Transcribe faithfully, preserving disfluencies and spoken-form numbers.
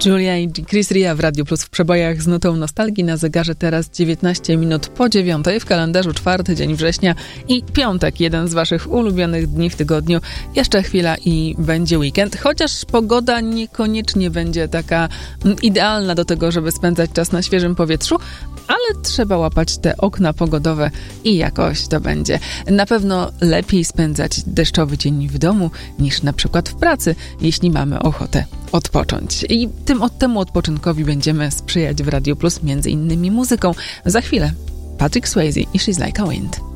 Julia i Chris Ria w Radiu Plus w przebojach z nutą nostalgii. Na zegarze teraz dziewiętnaście minut po dziewiątej, w kalendarzu czwarty dzień września i piątek, jeden z waszych ulubionych dni w tygodniu. Jeszcze chwila i będzie weekend, chociaż pogoda niekoniecznie będzie taka idealna do tego, żeby spędzać czas na świeżym powietrzu, ale trzeba łapać te okna pogodowe i jakoś to będzie. Na pewno lepiej spędzać deszczowy dzień w domu niż na przykład w pracy, jeśli mamy ochotę odpocząć. I tym od temu odpoczynkowi będziemy sprzyjać w Radiu Plus między innymi muzyką. Za chwilę Patrick Swayze i She's Like a Wind.